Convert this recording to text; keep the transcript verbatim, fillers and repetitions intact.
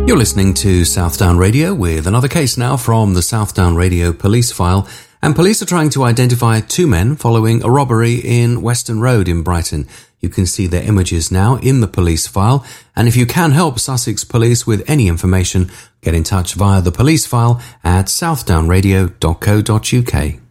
You're listening to Southdown Radio with another case now from the Southdown Radio police file, and police are trying to identify two men following a robbery in Western Road in Brighton. You can see their images now in the police file, and if you can help Sussex Police with any information, get in touch via the police file at southdown radio dot co dot uk.